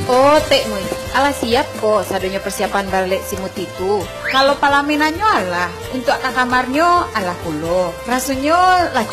Oh, tek mui. Ala siap kok sadonya persiapan balik si mutiku. Kalau palaminannya alah, untuk ke kamarnya alah kulo. Rasanya lah